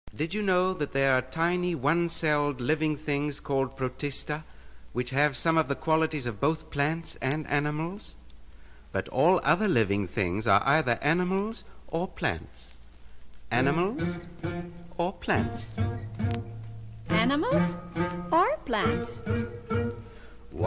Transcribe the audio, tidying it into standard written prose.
Did you know that there are tiny one-celled living things called protista, which have some of the qualities of both plants and animals? But all other living things are either animals or plants. Animals or plants. Animals or plants?